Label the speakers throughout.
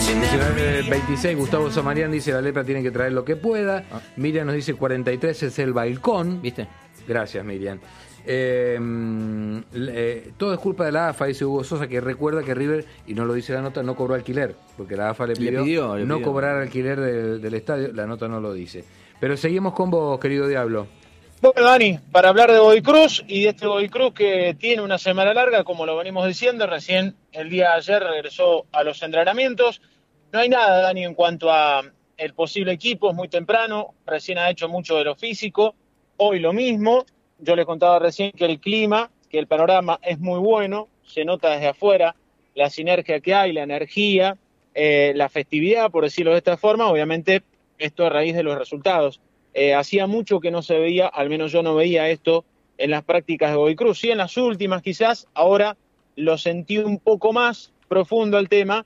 Speaker 1: 26, Gustavo Samarián dice: la Lepra tiene que traer lo que pueda. Miriam nos dice 43 es el balcón.
Speaker 2: ¿Viste?
Speaker 1: Gracias, Miriam. Todo es culpa de la AFA, dice Hugo Sosa, que recuerda que River, y no lo dice la nota, no cobró alquiler, porque la AFA le pidió no cobrar alquiler del estadio. La nota no lo dice. Pero seguimos con vos, querido Diablo.
Speaker 3: Bueno, Dani, para hablar de Godoy Cruz y de este Godoy Cruz que tiene una semana larga, como lo venimos diciendo, recién el día de ayer regresó a los entrenamientos. No hay nada, Dani, en cuanto a el posible equipo, es muy temprano, recién ha hecho mucho de lo físico, hoy lo mismo. Yo les contaba recién que el clima, que el panorama es muy bueno, se nota desde afuera la sinergia que hay, la energía, la festividad, por decirlo de esta forma, obviamente esto a raíz de los resultados. Hacía mucho que no se veía, al menos yo no veía esto en las prácticas de Godoy Cruz, sí en las últimas quizás, ahora lo sentí un poco más profundo el tema,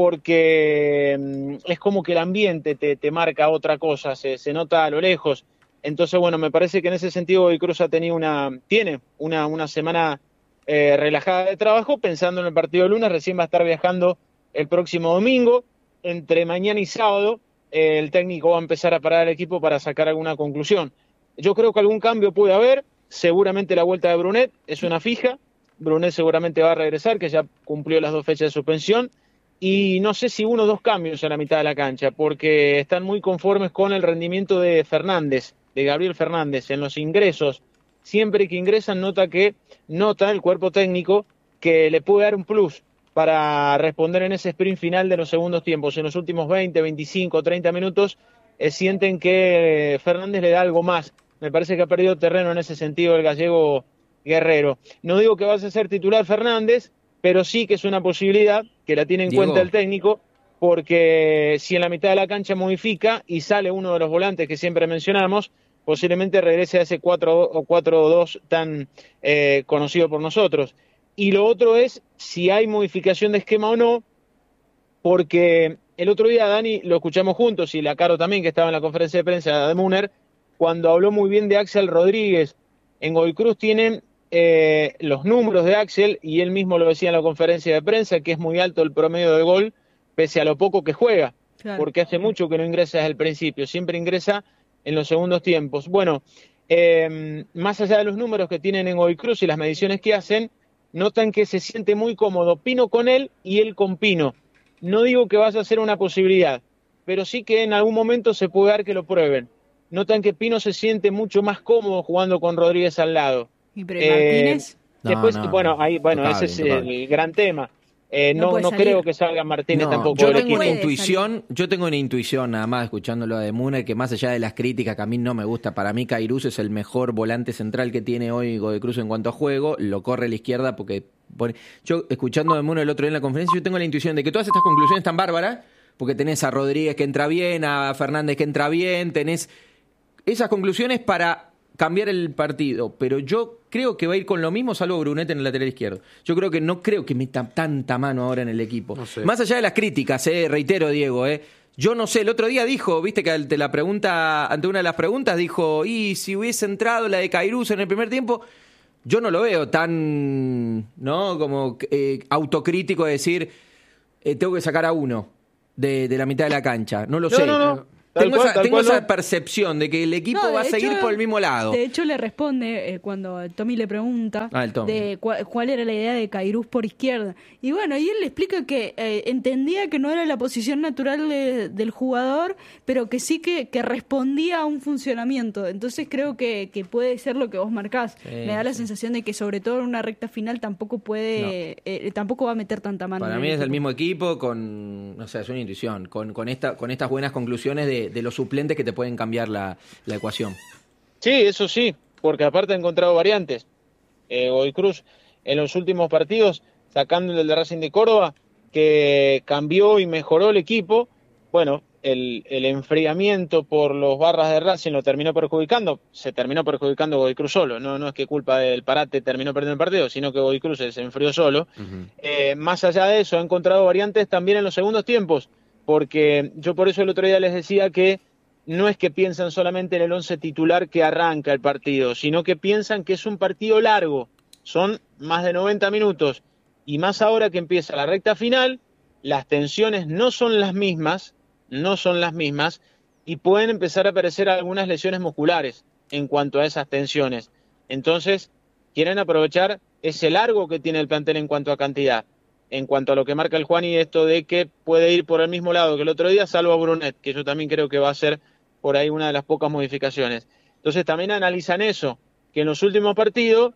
Speaker 3: porque es como que el ambiente te marca otra cosa, se nota a lo lejos. Entonces, bueno, me parece que en ese sentido Godoy Cruz tiene una semana relajada de trabajo, pensando en el partido de lunes. Recién va a estar viajando el próximo domingo, entre mañana y sábado. El técnico va a empezar a parar al equipo para sacar alguna conclusión. Yo creo que algún cambio puede haber, seguramente la vuelta de Brunet es una fija, Brunet seguramente va a regresar, que ya cumplió las 2 fechas de suspensión, y no sé si 1 o 2 cambios a la mitad de la cancha, porque están muy conformes con el rendimiento de Fernández, de Gabriel Fernández, en los ingresos. Siempre que ingresan nota el cuerpo técnico que le puede dar un plus para responder en ese sprint final de los segundos tiempos. En los últimos 20, 25, 30 minutos sienten que Fernández le da algo más. Me parece que ha perdido terreno en ese sentido el gallego Guerrero. No digo que vaya a ser titular Fernández, pero sí que es una posibilidad que la tiene en cuenta el técnico, porque si en la mitad de la cancha modifica y sale uno de los volantes que siempre mencionamos, posiblemente regrese a ese 4-2 tan conocido por nosotros. Y lo otro es si hay modificación de esquema o no, porque el otro día, Dani, lo escuchamos juntos, y la Caro también, que estaba en la conferencia de prensa de Müller, cuando habló muy bien de Axel Rodríguez. En Godoy Cruz tienen los números de Axel, y él mismo lo decía en la conferencia de prensa, que es muy alto el promedio de gol, pese a lo poco que juega, porque hace mucho que no ingresa desde el principio, siempre ingresa en los segundos tiempos. Bueno, más allá de los números que tienen en Godoy Cruz y las mediciones que hacen, notan que se siente muy cómodo Pino con él y él con Pino. No digo que vaya a ser una posibilidad, pero sí que en algún momento se puede dar que lo prueben. Notan que Pino se siente mucho más cómodo jugando con Rodríguez al lado.
Speaker 4: ¿Y Martínez?
Speaker 3: Después, ese es el gran tema. No creo que salga Martínez tampoco.
Speaker 2: Yo tengo una intuición, nada más escuchándolo de Müller, que más allá de las críticas que a mí no me gusta, para mí Cairuz es el mejor volante central que tiene hoy Godoy Cruz en cuanto a juego, lo corre a la izquierda porque yo escuchando de Müller el otro día en la conferencia, yo tengo la intuición de que todas estas conclusiones están bárbaras, porque tenés a Rodríguez que entra bien, a Fernández que entra bien, tenés esas conclusiones para cambiar el partido, pero yo creo que va a ir con lo mismo, salvo Brunet en el lateral izquierdo. Yo no creo que meta tanta mano ahora en el equipo. No sé. Más allá de las críticas, reitero, Diego, yo no sé, el otro día dijo, viste que ante una de las preguntas dijo, y si hubiese entrado la de Cairuz en el primer tiempo, yo no lo veo tan, ¿no? Como autocrítico de decir, tengo que sacar a uno de la mitad de la cancha. No lo sé.
Speaker 3: No.
Speaker 2: Tengo esa percepción de que el equipo va a seguir por el mismo lado.
Speaker 4: De hecho, le responde cuando Tommy le pregunta de cuál era la idea de Cairuz por izquierda. Y bueno, y él le explica que entendía que no era la posición natural del jugador, pero que sí que respondía a un funcionamiento. Entonces creo que puede ser lo que vos marcás. Me da la sensación de que sobre todo en una recta final tampoco va a meter tanta mano.
Speaker 2: Para mí es el mismo equipo es una intuición, con estas buenas conclusiones de los suplentes que te pueden cambiar la ecuación.
Speaker 3: Sí, eso sí, porque aparte ha encontrado variantes. Godoy Cruz en los últimos partidos, sacando el de Racing de Córdoba, que cambió y mejoró el equipo, bueno, el enfriamiento por los barras de Racing lo terminó perjudicando, se terminó perjudicando Godoy Cruz solo, no es que culpa del parate terminó perdiendo el partido, sino que Godoy Cruz se enfrió solo. Más allá de eso, ha encontrado variantes también en los segundos tiempos, porque yo por eso el otro día les decía que no es que piensan solamente en el 11 titular que arranca el partido, sino que piensan que es un partido largo, son más de 90 minutos, y más ahora que empieza la recta final, las tensiones no son las mismas, y pueden empezar a aparecer algunas lesiones musculares en cuanto a esas tensiones. Entonces, quieren aprovechar ese largo que tiene el plantel en cuanto a cantidad. En cuanto a lo que marca el Juani, esto de que puede ir por el mismo lado que el otro día, salvo a Brunet, que yo también creo que va a ser por ahí una de las pocas modificaciones. Entonces también analizan eso, que en los últimos partidos,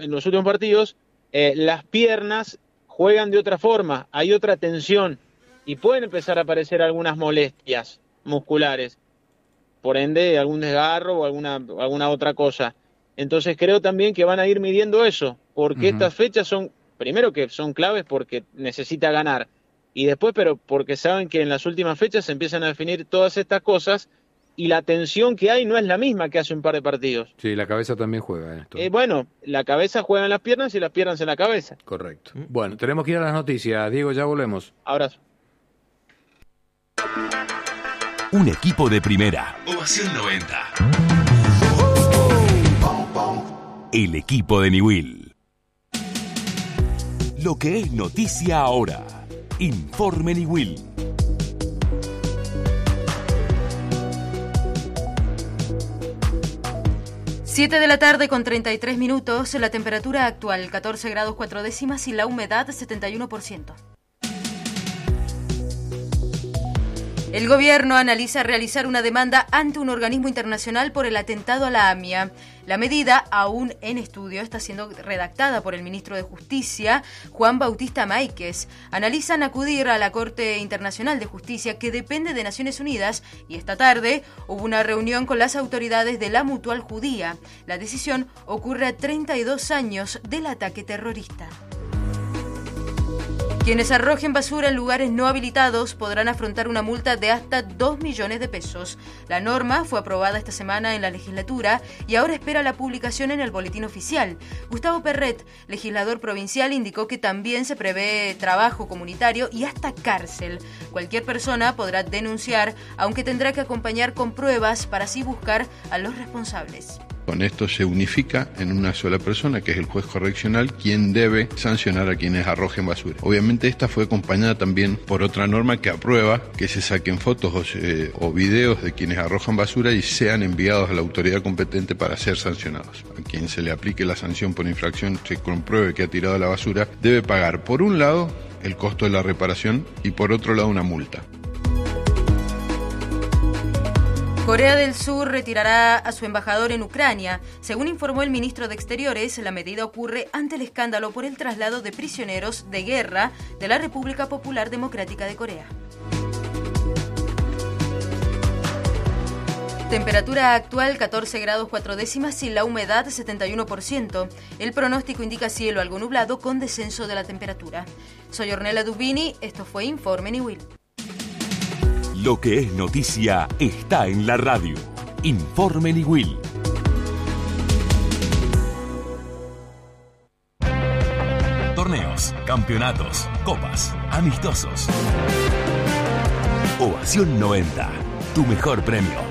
Speaker 3: las piernas juegan de otra forma, hay otra tensión, y pueden empezar a aparecer algunas molestias musculares, por ende algún desgarro o alguna otra cosa. Entonces creo también que van a ir midiendo eso, porque estas fechas son, primero que son claves porque necesita ganar, y después pero porque saben que en las últimas fechas se empiezan a definir todas estas cosas, y la tensión que hay no es la misma que hace un par de partidos.
Speaker 1: Sí, la cabeza también juega en esto.
Speaker 3: Bueno, la cabeza juega en las piernas y las piernas en la cabeza.
Speaker 1: Correcto. Bueno, tenemos que ir a las noticias. Diego, ya volvemos.
Speaker 3: Abrazo.
Speaker 5: Un equipo de primera. Ovación 90. El equipo de Newell. Lo que es noticia ahora. Informe Newell.
Speaker 6: 7 de la tarde con 33 minutos, la temperatura actual 14 grados 4 décimas y la humedad 71%. El gobierno analiza realizar una demanda ante un organismo internacional por el atentado a la AMIA. La medida, aún en estudio, está siendo redactada por el ministro de Justicia, Juan Bautista Máiquez. Analizan acudir a la Corte Internacional de Justicia, que depende de Naciones Unidas, y esta tarde hubo una reunión con las autoridades de la Mutual Judía. La decisión ocurre a 32 años del ataque terrorista. Quienes arrojen basura en lugares no habilitados podrán afrontar una multa de hasta 2 millones de pesos. La norma fue aprobada esta semana en la legislatura y ahora espera la publicación en el boletín oficial. Gustavo Perret, legislador provincial, indicó que también se prevé trabajo comunitario y hasta cárcel. Cualquier persona podrá denunciar, aunque tendrá que acompañar con pruebas para así buscar a los responsables.
Speaker 7: Con esto se unifica en una sola persona, que es el juez correccional, quien debe sancionar a quienes arrojen basura. Obviamente esta fue acompañada también por otra norma que aprueba que se saquen fotos o videos de quienes arrojan basura y sean enviados a la autoridad competente para ser sancionados. A quien se le aplique la sanción por infracción, se compruebe que ha tirado la basura, debe pagar por un lado el costo de la reparación y por otro lado una multa.
Speaker 6: Corea del Sur retirará a su embajador en Ucrania. Según informó el ministro de Exteriores, la medida ocurre ante el escándalo por el traslado de prisioneros de guerra de la República Popular Democrática de Corea. Temperatura actual 14 grados 4 décimas y la humedad 71%. El pronóstico indica cielo algo nublado con descenso de la temperatura. Soy Ornella Dubini, esto fue Informe Newell.
Speaker 5: Lo que es noticia está en la radio. Informe Newell. Torneos, campeonatos, copas, amistosos. Ovación 90. Tu mejor premio.